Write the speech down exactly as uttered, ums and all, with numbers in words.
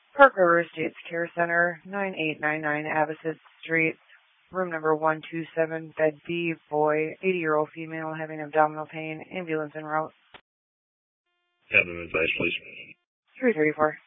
Park River Estates Care Center, nine eight nine nine Abbasid Street, room number one two seven, bed B, boy, eighty-year-old female having abdominal pain, ambulance en route. Have them advice, please. three thirty-four.